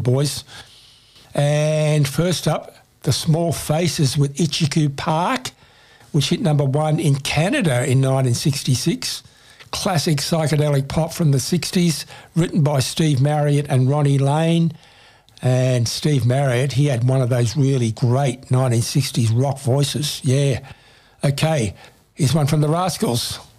boys. And first up, The Small Faces with Ichiku Park, which hit number 1 in Canada in 1966. Classic psychedelic pop from the 60s, written by Steve Marriott and Ronnie Lane. And Steve Marriott, he had one of those really great 1960s rock voices. Yeah. Okay, here's one from the Rascals.